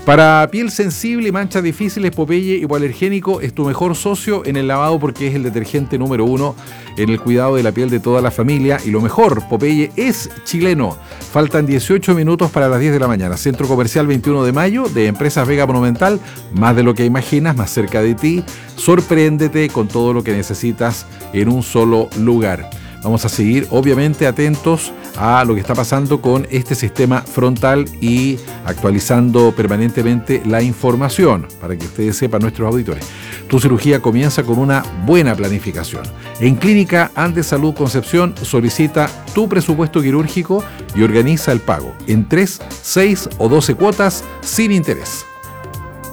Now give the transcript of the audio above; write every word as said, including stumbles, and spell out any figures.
Para piel sensible y manchas difíciles, Popeye Hipoalergénico es tu mejor socio en el lavado porque es el detergente número uno en el cuidado de la piel de toda la familia. Y lo mejor, Popeye es chileno. Faltan dieciocho minutos para las diez de la mañana. Centro Comercial veintiuno de mayo de Empresas Vega Monumental. Más de lo que imaginas, más cerca de ti. Sorpréndete con todo lo que necesitas en un solo lugar. Vamos a seguir, obviamente, atentos a lo que está pasando con este sistema frontal y actualizando permanentemente la información para que ustedes sepan, nuestros auditores. Tu cirugía comienza con una buena planificación. En Clínica Andes Salud Concepción solicita tu presupuesto quirúrgico y organiza el pago en tres, seis o doce cuotas sin interés.